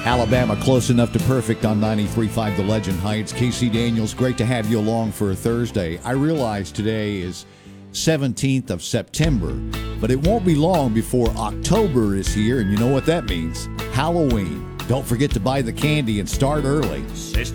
Alabama close enough to perfect on 93.5 The Legend Heights. Casey Daniels, great to have you along for a Thursday. I realize today is 17th of September, but it won't be long before October is here, and you know what that means. Halloween. Don't forget to buy the candy and start early.